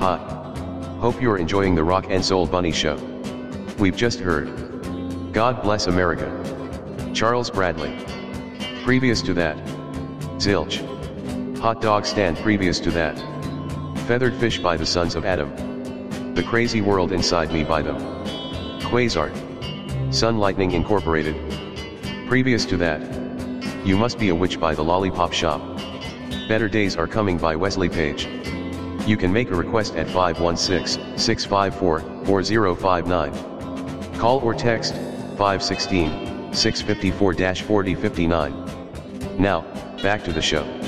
Hi. Hope you're enjoying the Rock and Soul Bunny Show. We've just heard God Bless America, Charles Bradley. Previous to that, Zilch. Hot Dog Stand. Previous to that, Feathered Fish by the Sons of Adam. The Crazy World Inside Me by them. Quasar. Sun Lightning Incorporated. Previous to that, You Must Be a Witch by the Lollipop Shop. Better Days Are Coming by Wesley Page. You can make a request at 516-654-4059. Call or text 516-654-4059. Now, back to the show.